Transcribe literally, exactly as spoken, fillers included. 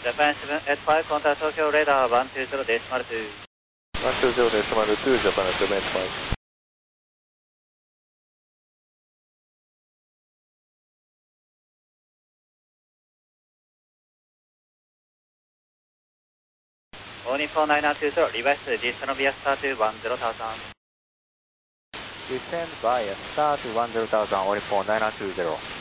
Japan seven eight five, contact Tokyo radar one two zero decimal two. one two zero decimal two, Japan seven eight five. All Nippon nine nine two zero, reverse descend via star to one zero thousand. Descend via star to one zero thousand, All Nippon nine nine two zero.